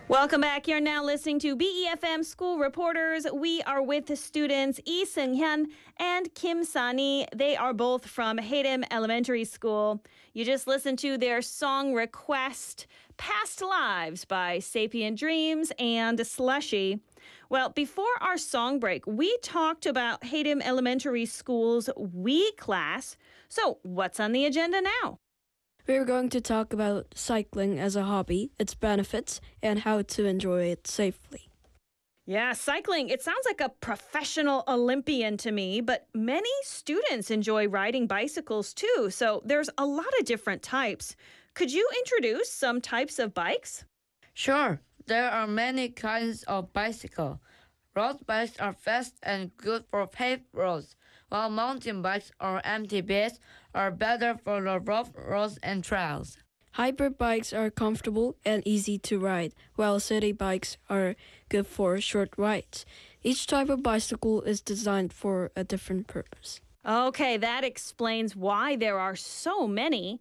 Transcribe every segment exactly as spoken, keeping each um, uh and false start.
Welcome back. You're now listening to B E F M School Reporters. We are with the students Lee Seung-hyun and Kim Sani. They are both from Haedim Elementary School. You just listened to their song request, Past Lives by Sapient Dreams and Slushy. Well, before our song break, we talked about Haedim Elementary School's WE class. So what's on the agenda now? We're going to talk about cycling as a hobby, its benefits, and how to enjoy it safely. Yeah, cycling, it sounds like a professional Olympian to me, but many students enjoy riding bicycles too, so there's a lot of different types. Could you introduce some types of bikes? Sure, there are many kinds of bicycle. Road bikes are fast and good for paved roads, while mountain bikes or M T Bs are better for the rough roads and trails. Hybrid bikes are comfortable and easy to ride, while city bikes are good for short rides. Each type of bicycle is designed for a different purpose. Okay, that explains why there are so many.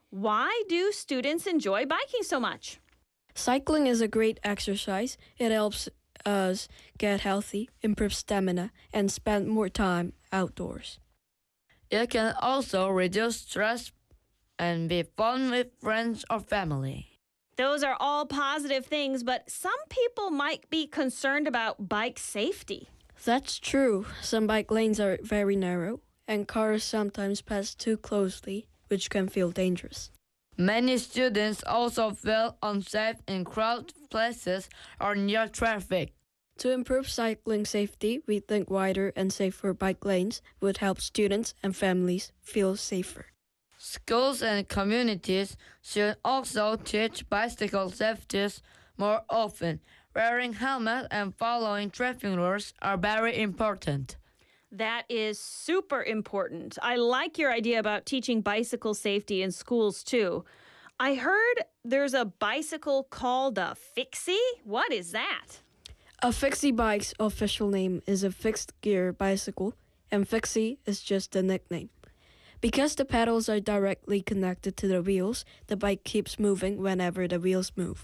Why do students enjoy biking so much? Cycling is a great exercise. It helps us get healthy, improve stamina, and spend more time outdoors. It can also reduce stress and be fun with friends or family. Those are all positive things, but some people might be concerned about bike safety. That's true. Some bike lanes are very narrow, and cars sometimes pass too closely, which can feel dangerous. Many students also feel unsafe in crowded places or near traffic. To improve cycling safety, we think wider and safer bike lanes would help students and families feel safer. Schools and communities should also teach bicycle safety more often. Wearing helmets and following traffic rules are very important. That is super important. I like your idea about teaching bicycle safety in schools, too. I heard there's a bicycle called a fixie. What is that? A fixie bike's official name is a fixed-gear bicycle, and fixie is just a nickname. Because the pedals are directly connected to the wheels, the bike keeps moving whenever the wheels move.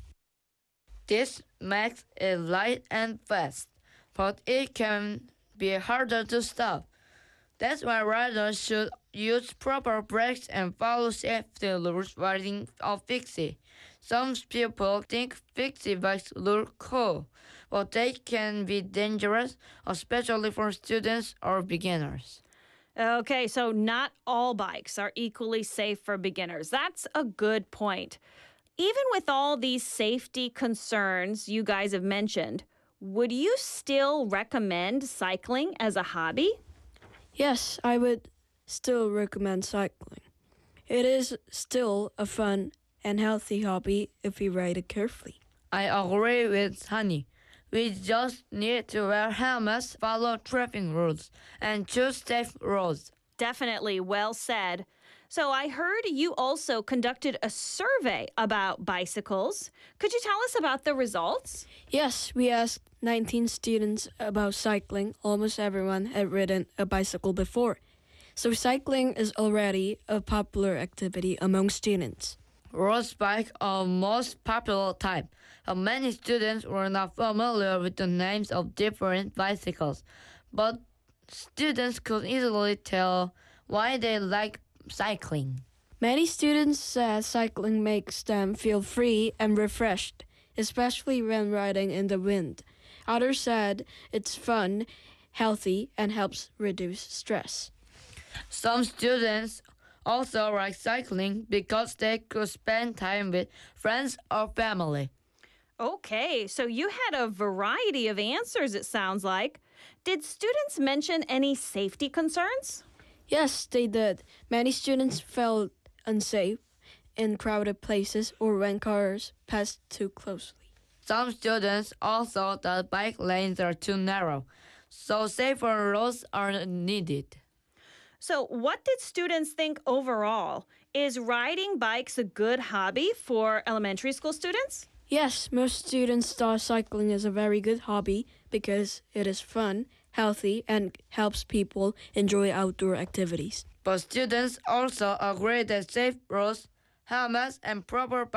This makes it light and fast, but it can be harder to stop. That's why riders should use proper brakes and follow safety rules riding a fixie. Some people think fixie bikes look cool, but they can be dangerous, especially for students or beginners. Okay, so not all bikes are equally safe for beginners. That's a good point. Even with all these safety concerns you guys have mentioned, would you still recommend cycling as a hobby? Yes, I would still recommend cycling. It is still a fun and healthy hobby if you ride it carefully. I agree with Honey. We just need to wear helmets, follow traffic rules, and choose safe roads. Definitely well said. So I heard you also conducted a survey about bicycles. Could you tell us about the results? Yes, we asked nineteen students about cycling. Almost everyone had ridden a bicycle before. So cycling is already a popular activity among students. Road bikes are most popular type. Uh, Many students were not familiar with the names of different bicycles, but students could easily tell why they like cycling. Many students said cycling makes them feel free and refreshed, especially when riding in the wind. Others said it's fun, healthy, and helps reduce stress. Some students also like cycling because they could spend time with friends or family. Okay, so you had a variety of answers, it sounds like. Did students mention any safety concerns? Yes, they did. Many students felt unsafe in crowded places or when cars passed too closely. Some students also thought bike lanes are too narrow, so safer roads are needed. So what did students think overall? Is riding bikes a good hobby for elementary school students? Yes, most students thought cycling is a very good hobby because it is fun, healthy, and helps people enjoy outdoor activities. But students also agree that safe roads, helmets, and proper